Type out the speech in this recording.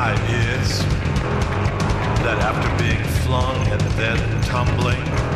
5 years that after being flung and then tumbling,